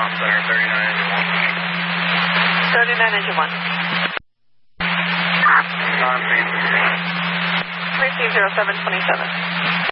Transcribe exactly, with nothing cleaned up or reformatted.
Comm Center, thirty-nine engine one. thirty-nine engine one. Non-feed. Receive zero seven twenty-seven.